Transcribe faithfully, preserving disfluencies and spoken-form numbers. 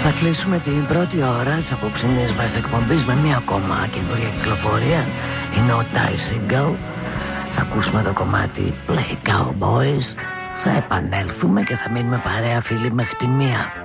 Θα κλείσουμε την πρώτη ώρα της απόψινής μας εκπομπής με μία ακόμα καινούργια κυκλοφορία. Είναι ο Ty Segall. Θα ακούσουμε το κομμάτι Play Cowboys. Θα επανέλθουμε και θα μείνουμε παρέα φίλοι μέχρι τη μία.